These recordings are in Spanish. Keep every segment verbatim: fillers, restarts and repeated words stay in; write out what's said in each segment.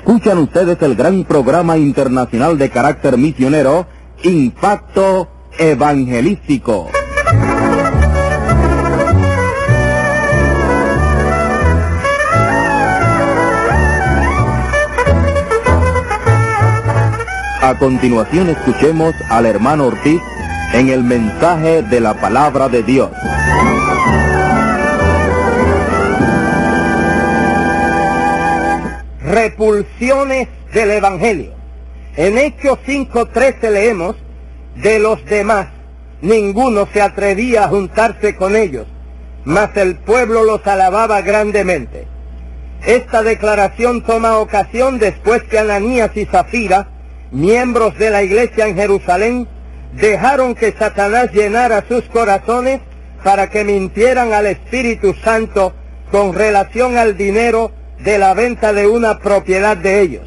Escuchan ustedes el gran programa internacional de carácter misionero, Impacto Evangelístico. A continuación escuchemos al hermano Ortiz en el mensaje de la palabra de Dios. Repulsiones del Evangelio. En Hechos cinco trece leemos: de los demás ninguno se atrevía a juntarse con ellos, mas el pueblo los alababa grandemente. Esta declaración toma ocasión después que Ananías y Zafira, miembros de la iglesia en Jerusalén, dejaron que Satanás llenara sus corazones para que mintieran al Espíritu Santo con relación al dinero de la venta de una propiedad de ellos.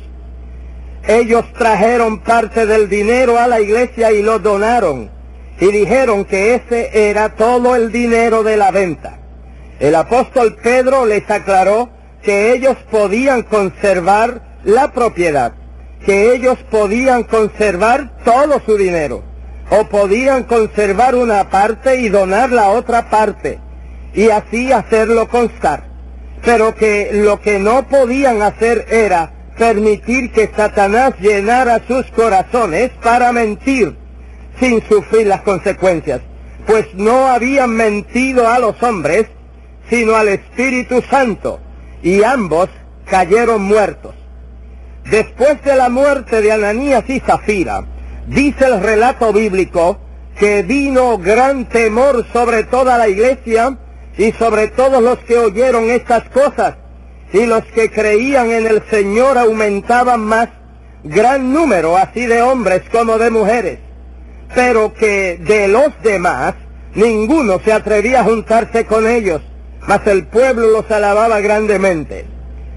Ellos trajeron parte del dinero a la iglesia y lo donaron, y dijeron que ese era todo el dinero de la venta. El apóstol Pedro les aclaró que ellos podían conservar la propiedad, que ellos podían conservar todo su dinero, o podían conservar una parte y donar la otra parte, y así hacerlo constar. Pero que lo que no podían hacer era permitir que Satanás llenara sus corazones para mentir sin sufrir las consecuencias, pues no habían mentido a los hombres, sino al Espíritu Santo, y ambos cayeron muertos. Después de la muerte de Ananías y Zafira, dice el relato bíblico que vino gran temor sobre toda la iglesia y sobre todos los que oyeron estas cosas, y los que creían en el Señor aumentaban más, gran número así de hombres como de mujeres, pero que de los demás ninguno se atrevía a juntarse con ellos, mas el pueblo los alababa grandemente.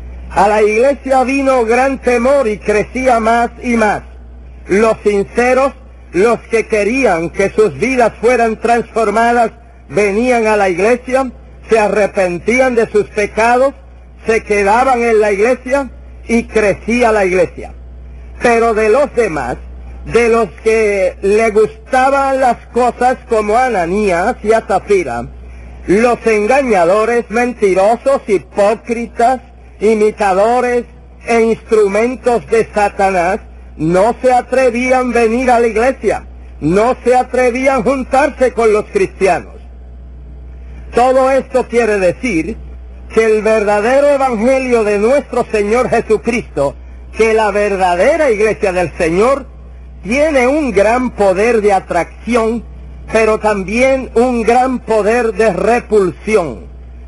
A la iglesia vino gran temor y crecía más y más. Los sinceros, los que querían que sus vidas fueran transformadas, venían a la iglesia, se arrepentían de sus pecados, se quedaban en la iglesia y crecía la iglesia. Pero de los demás, de los que le gustaban las cosas como a Ananías y a Zafira, los engañadores, mentirosos, hipócritas, imitadores e instrumentos de Satanás, no se atrevían a venir a la iglesia, no se atrevían a juntarse con los cristianos. Todo esto quiere decir que el verdadero evangelio de nuestro Señor Jesucristo, que la verdadera iglesia del Señor, tiene un gran poder de atracción, pero también un gran poder de repulsión.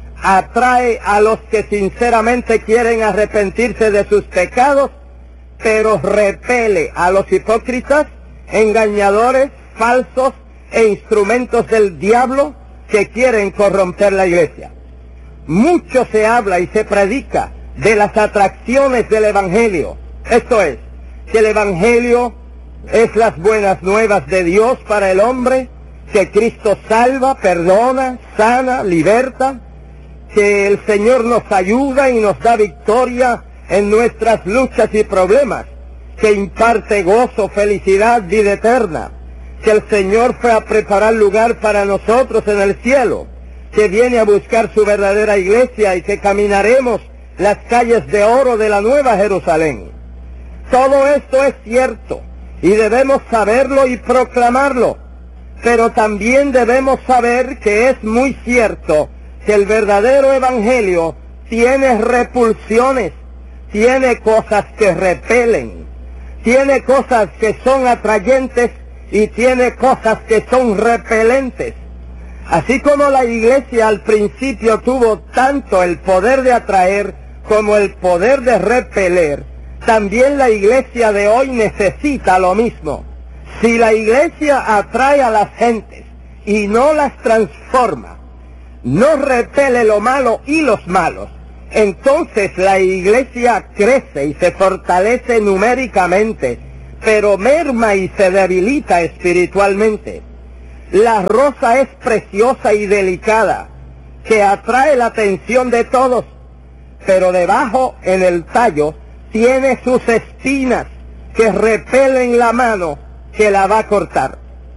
Atrae a los que sinceramente quieren arrepentirse de sus pecados, pero repele a los hipócritas, engañadores, falsos e instrumentos del diablo que quieren corromper la iglesia. Mucho se habla y se predica de las atracciones del evangelio. Esto es, que el evangelio es las buenas nuevas de Dios para el hombre, que Cristo salva, perdona, sana, liberta, que el Señor nos ayuda y nos da victoria en nuestras luchas y problemas, que imparte gozo, felicidad, vida eterna, que el Señor fue a preparar lugar para nosotros en el cielo, que viene a buscar su verdadera iglesia y que caminaremos las calles de oro de la Nueva Jerusalén. Todo esto es cierto y debemos saberlo y proclamarlo, pero también debemos saber que es muy cierto que el verdadero evangelio tiene repulsiones, tiene cosas que repelen, tiene cosas que son atrayentes y tiene cosas que son repelentes. Así como la iglesia al principio tuvo tanto el poder de atraer como el poder de repeler, también la iglesia de hoy necesita lo mismo. Si la iglesia atrae a las gentes y no las transforma, no repele lo malo y los malos, entonces la iglesia crece y se fortalece numéricamente, pero merma y se debilita espiritualmente. La rosa es preciosa y delicada, que atrae la atención de todos, pero debajo en el tallo tiene sus espinas que repelen la mano que la va a cortar.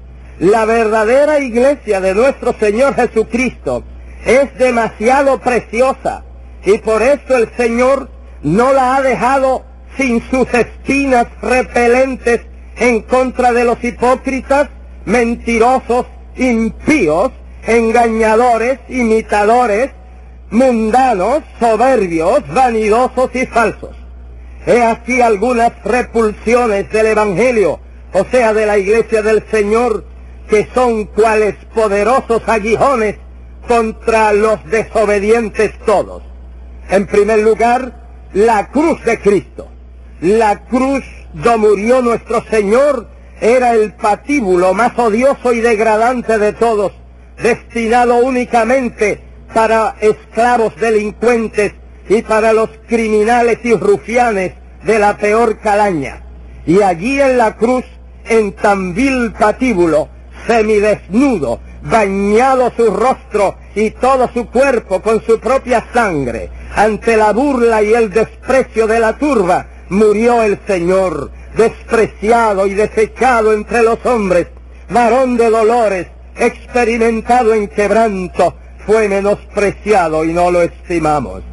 La verdadera iglesia de nuestro Señor Jesucristo es demasiado preciosa y por eso el Señor no la ha dejado sin sus espinas repelentes en contra de los hipócritas, mentirosos, impíos, engañadores, imitadores, mundanos, soberbios, vanidosos y falsos. He aquí algunas repulsiones del Evangelio, o sea, de la iglesia del Señor, que son cuales poderosos aguijones contra los desobedientes todos. En primer lugar, la cruz de Cristo. La cruz donde murió nuestro Señor era el patíbulo más odioso y degradante de todos, destinado únicamente para esclavos delincuentes y para los criminales y rufianes de la peor calaña. Y allí en la cruz, en tan vil patíbulo, semidesnudo, bañado su rostro y todo su cuerpo con su propia sangre, ante la burla y el desprecio de la turba, murió el Señor, despreciado y desechado entre los hombres, varón de dolores, experimentado en quebranto, fue menospreciado y no lo estimamos.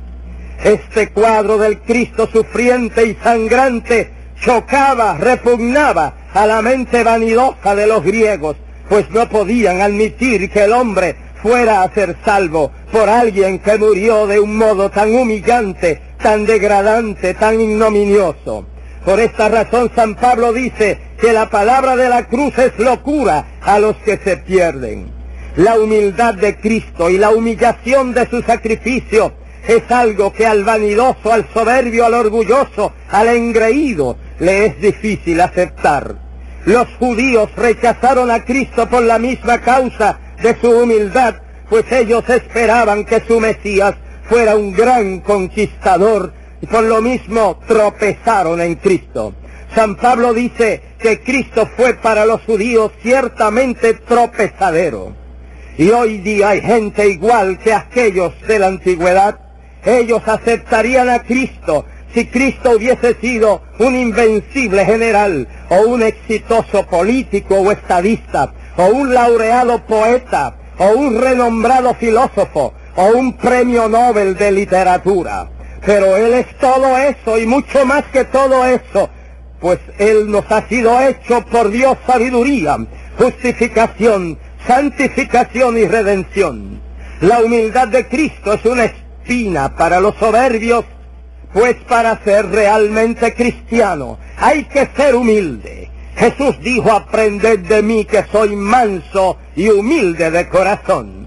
Este cuadro del Cristo sufriente y sangrante chocaba, repugnaba a la mente vanidosa de los griegos, pues no podían admitir que el hombre fuera a ser salvo por alguien que murió de un modo tan humillante, tan degradante, tan ignominioso. Por esta razón San Pablo dice que la palabra de la cruz es locura a los que se pierden. La humildad de Cristo y la humillación de su sacrificio es algo que al vanidoso, al soberbio, al orgulloso, al engreído, le es difícil aceptar. Los judíos rechazaron a Cristo por la misma causa de su humildad, pues ellos esperaban que su Mesías fuera un gran conquistador, y por lo mismo tropezaron en Cristo. San Pablo dice que Cristo fue para los judíos ciertamente tropezadero. Y hoy día hay gente igual que aquellos de la antigüedad. Ellos aceptarían a Cristo si Cristo hubiese sido un invencible general, o un exitoso político o estadista, o un laureado poeta, o un renombrado filósofo, o un premio Nobel de literatura. Pero Él es todo eso y mucho más que todo eso, pues Él nos ha sido hecho por Dios sabiduría, justificación, santificación y redención. La humildad de Cristo es una espina para los soberbios, pues para ser realmente cristiano hay que ser humilde. Jesús dijo: aprended de mí que soy manso y humilde de corazón.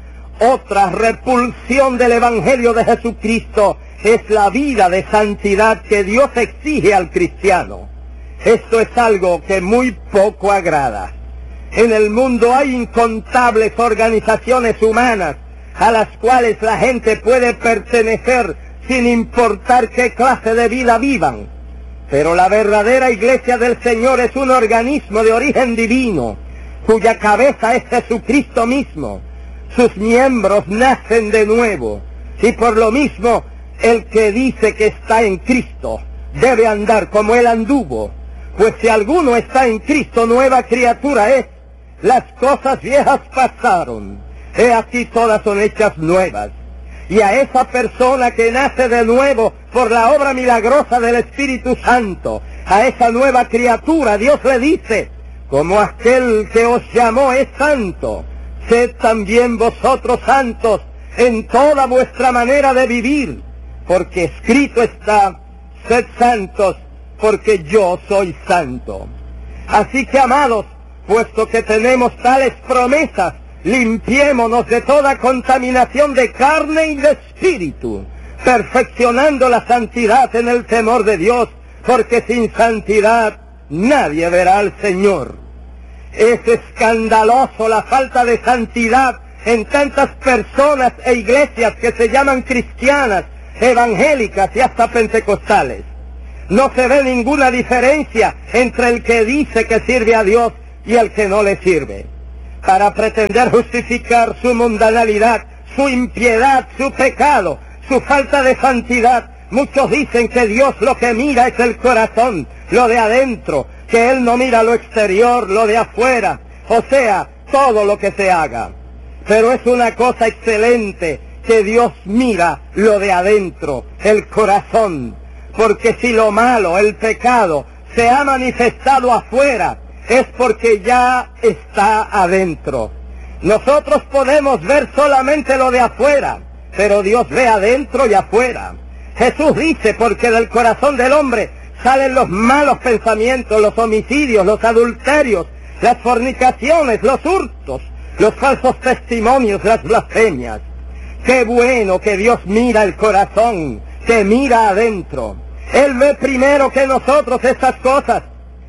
Otra repulsión del Evangelio de Jesucristo es la vida de santidad que Dios exige al cristiano. Esto es algo que muy poco agrada. En el mundo hay incontables organizaciones humanas a las cuales la gente puede pertenecer sin importar qué clase de vida vivan. Pero la verdadera iglesia del Señor es un organismo de origen divino, cuya cabeza es Jesucristo mismo. Sus miembros nacen de nuevo, y por lo mismo el que dice que está en Cristo debe andar como Él anduvo, pues si alguno está en Cristo, nueva criatura es. Las cosas viejas pasaron, he aquí todas son hechas nuevas. Y a esa persona que nace de nuevo por la obra milagrosa del Espíritu Santo, a esa nueva criatura, Dios le dice: como aquel que os llamó es santo, sed también vosotros santos en toda vuestra manera de vivir, porque escrito está: sed santos, porque yo soy santo. Así que, amados, puesto que tenemos tales promesas, limpiémonos de toda contaminación de carne y de espíritu, perfeccionando la santidad en el temor de Dios, porque sin santidad nadie verá al Señor. Es escandaloso la falta de santidad en tantas personas e iglesias que se llaman cristianas, evangélicas y hasta pentecostales. No se ve ninguna diferencia entre el que dice que sirve a Dios y el que no le sirve. Para pretender justificar su mundanalidad, su impiedad, su pecado, su falta de santidad, muchos dicen que Dios lo que mira es el corazón, lo de adentro, que Él no mira lo exterior, lo de afuera, o sea, todo lo que se haga. Pero es una cosa excelente que Dios mira lo de adentro, el corazón, porque si lo malo, el pecado, se ha manifestado afuera, es porque ya está adentro. Nosotros podemos ver solamente lo de afuera, pero Dios ve adentro y afuera. Jesús dice, porque del corazón del hombre salen los malos pensamientos, los homicidios, los adulterios, las fornicaciones, los hurtos, los falsos testimonios, las blasfemias. Qué bueno que Dios mira el corazón, que mira adentro. Él ve primero que nosotros estas cosas.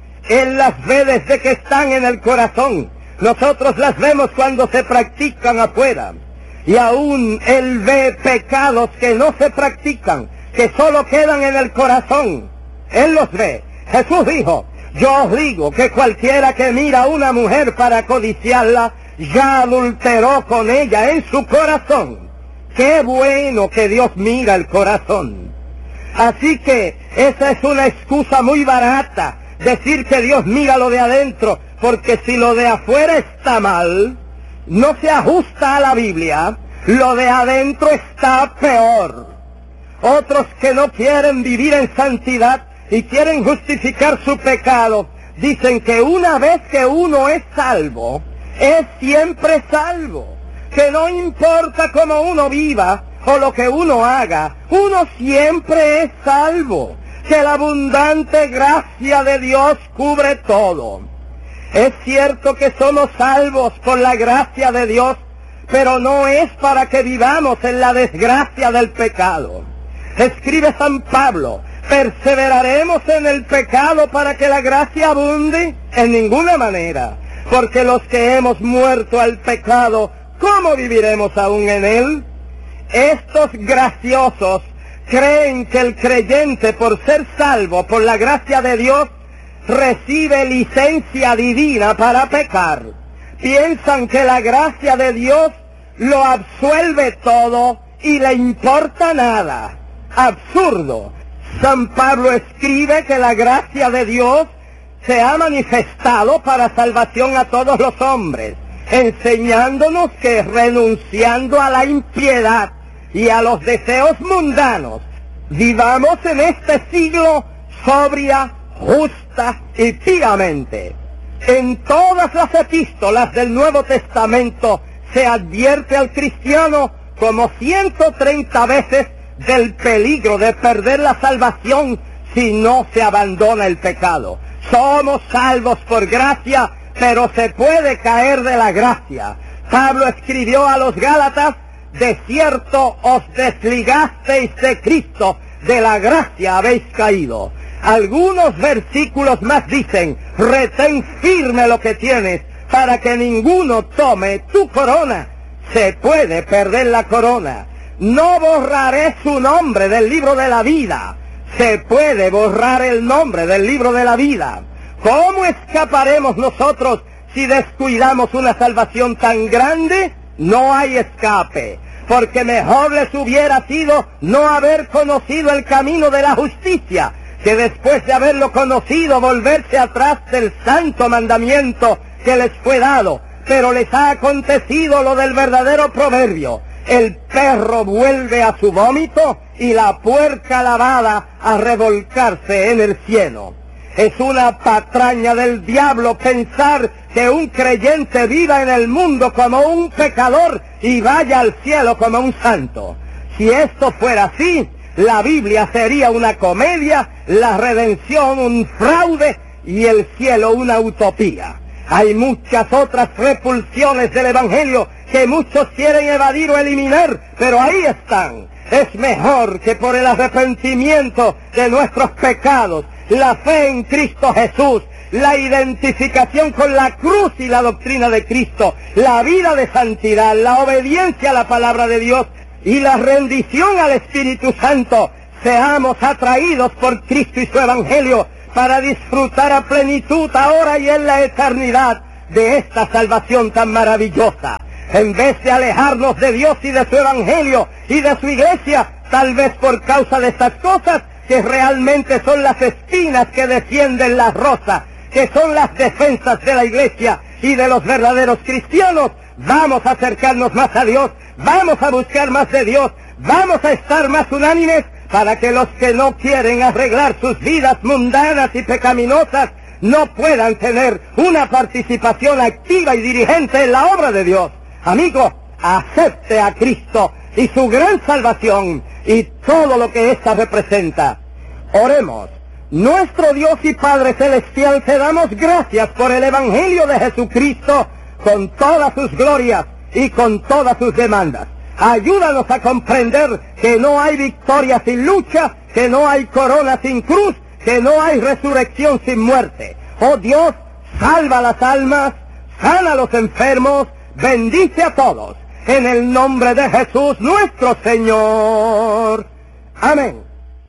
Él las ve desde que están en el corazón. Nosotros las vemos cuando se practican afuera. Y aún Él ve pecados que no se practican, que solo quedan en el corazón. Él los ve. Jesús dijo, yo os digo que cualquiera que mira a una mujer para codiciarla, ya adulteró con ella en su corazón. Qué bueno que Dios mira el corazón. Así que esa es una excusa muy barata, decir que Dios mira lo de adentro, porque si lo de afuera está mal, no se ajusta a la Biblia, lo de adentro está peor. Otros que no quieren vivir en santidad y quieren justificar su pecado, dicen que una vez que uno es salvo, es siempre salvo, que no importa cómo uno viva o lo que uno haga, uno siempre es salvo, que la abundante gracia de Dios cubre todo. Es cierto que somos salvos por la gracia de Dios, pero no es para que vivamos en la desgracia del pecado. Escribe San Pablo, ¿perseveraremos en el pecado para que la gracia abunde? En ninguna manera, porque los que hemos muerto al pecado, ¿cómo viviremos aún en él? Estos graciosos creen que el creyente, por ser salvo por la gracia de Dios, recibe licencia divina para pecar. Piensan que la gracia de Dios lo absuelve todo y le importa nada. Absurdo. San Pablo escribe que la gracia de Dios se ha manifestado para salvación a todos los hombres, enseñándonos que renunciando a la impiedad y a los deseos mundanos, vivamos en este siglo sobria, justa y piamente. En todas las epístolas del Nuevo Testamento se advierte al cristiano como ciento treinta veces del peligro de perder la salvación si no se abandona el pecado. Somos salvos por gracia, pero se puede caer de la gracia. Pablo escribió a los Gálatas, de cierto os desligasteis de Cristo, de la gracia habéis caído. Algunos versículos más dicen, retén firme lo que tienes, para que ninguno tome tu corona. Se puede perder la corona. No borraré su nombre del libro de la vida. Se puede borrar el nombre del libro de la vida. ¿Cómo escaparemos nosotros si descuidamos una salvación tan grande? No hay escape, porque mejor les hubiera sido no haber conocido el camino de la justicia, que después de haberlo conocido volverse atrás del santo mandamiento que les fue dado. Pero les ha acontecido lo del verdadero proverbio: el perro vuelve a su vómito y la puerca lavada a revolcarse en el cielo. Es una patraña del diablo pensar que un creyente viva en el mundo como un pecador y vaya al cielo como un santo. Si esto fuera así, la Biblia sería una comedia, la redención un fraude y el cielo una utopía. Hay muchas otras repulsiones del Evangelio que muchos quieren evadir o eliminar, pero ahí están. Es mejor que por el arrepentimiento de nuestros pecados, la fe en Cristo Jesús, la identificación con la cruz y la doctrina de Cristo, la vida de santidad, la obediencia a la palabra de Dios y la rendición al Espíritu Santo, seamos atraídos por Cristo y su Evangelio para disfrutar a plenitud ahora y en la eternidad de esta salvación tan maravillosa. En vez de alejarnos de Dios y de su Evangelio y de su Iglesia, tal vez por causa de estas cosas, que realmente son las espinas que defienden la rosa, que son las defensas de la iglesia y de los verdaderos cristianos. Vamos a acercarnos más a Dios, vamos a buscar más de Dios, vamos a estar más unánimes para que los que no quieren arreglar sus vidas mundanas y pecaminosas no puedan tener una participación activa y dirigente en la obra de Dios. Amigo, acepte a Cristo y su gran salvación y todo lo que ésta representa. Oremos. Nuestro Dios y Padre Celestial, te damos gracias por el Evangelio de Jesucristo con todas sus glorias y con todas sus demandas. Ayúdanos a comprender que no hay victoria sin lucha, que no hay corona sin cruz, que no hay resurrección sin muerte. Oh Dios, salva las almas, sana a los enfermos, bendice a todos. En el nombre de Jesús nuestro Señor. Amén.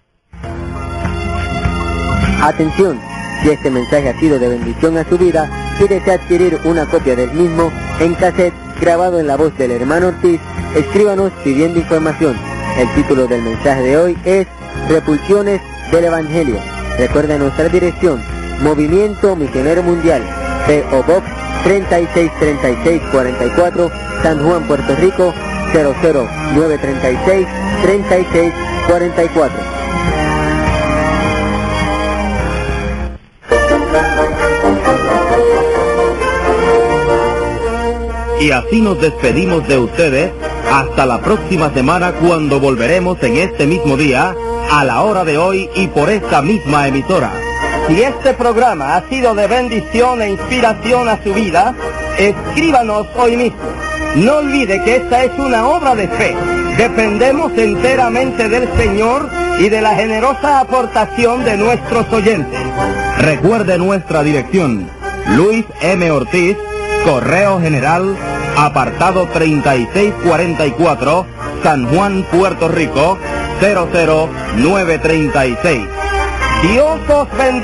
Atención, si este mensaje ha sido de bendición a su vida y desea adquirir una copia del mismo en cassette grabado en la voz del hermano Ortiz, escríbanos pidiendo información. El título del mensaje de hoy es Repulsiones del Evangelio. Recuerda nuestra dirección: Movimiento Misionero Mundial, P O Box treinta y seis treinta y seis cuarenta y cuatro, San Juan, Puerto Rico cero cero nueve treinta y seis treinta y seis cuarenta y cuatro. Y así nos despedimos de ustedes hasta la próxima semana, cuando volveremos en este mismo día, a la hora de hoy y por esta misma emisora. Si este programa ha sido de bendición e inspiración a su vida, escríbanos hoy mismo. No olvide que esta es una obra de fe. Dependemos enteramente del Señor y de la generosa aportación de nuestros oyentes. Recuerde nuestra dirección: Luis M. Ortiz, Correo General, apartado treinta y seis cuarenta y cuatro, San Juan, Puerto Rico cero cero nueve treinta y seis. Dios os bendiga.